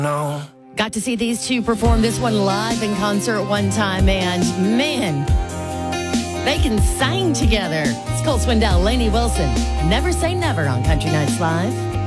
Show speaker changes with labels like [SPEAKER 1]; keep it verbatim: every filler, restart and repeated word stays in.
[SPEAKER 1] No.
[SPEAKER 2] Got to see these two perform this one live in concert one time, and man, they can sing together. It's Cole Swindell, Lainey Wilson. Never Say Never on Country Nights Live.